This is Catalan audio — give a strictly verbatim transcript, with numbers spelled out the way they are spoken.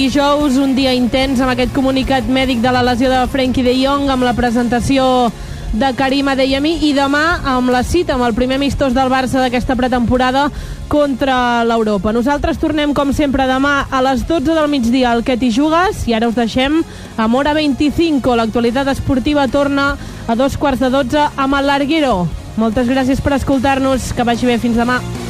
dijous, un dia intens amb aquest comunicat mèdic de la lesió de Frenkie de Jong, amb la presentació de Karim Adeyemi, i demà amb la cita, amb el primer amistós del Barça d'aquesta pretemporada contra l'Europa. Nosaltres tornem, com sempre, demà a les dotze del migdia al Que t'hi jugues, i ara us deixem amb Hora vint-i-cinc. L'actualitat esportiva torna a dos quarts de dotze amb el Larguero. Moltes gràcies per escoltar-nos, que vagi bé, fins demà.